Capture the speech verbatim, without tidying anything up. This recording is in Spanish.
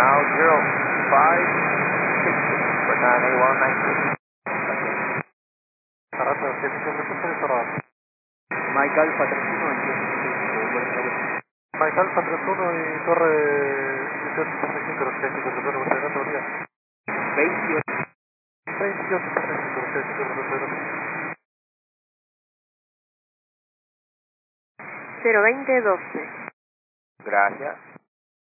Now zero five six for nine eight one nine two. Sarata siete siete siete Sarata. Mike Alpha tres uno veintiocho. Mike Alpha tres uno y Torre veintiocho setenta y cinco, Rosquía cinco, Rosquía cinco, Rosquía veintiocho. veintiocho setenta y cinco, Rosquía cinco, Rosquía cero veinte doce. Gracias.